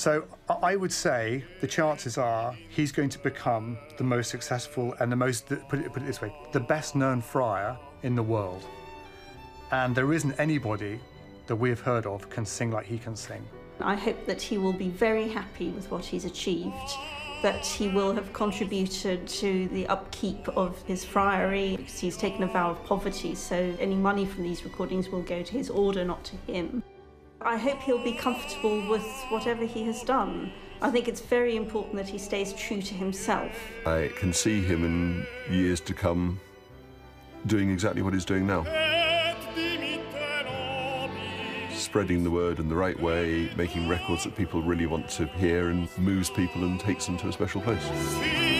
So I would say the chances are he's going to become the most successful and put it this way, the best known friar in the world. And there isn't anybody that we have heard of can sing like he can sing. I hope that he will be very happy with what he's achieved, that he will have contributed to the upkeep of his friary, because he's taken a vow of poverty, so any money from these recordings will go to his order, not to him. I hope he'll be comfortable with whatever he has done. I think it's very important that he stays true to himself. I can see him in years to come doing exactly what he's doing now. Spreading the word in the right way, making records that people really want to hear and moves people and takes them to a special place.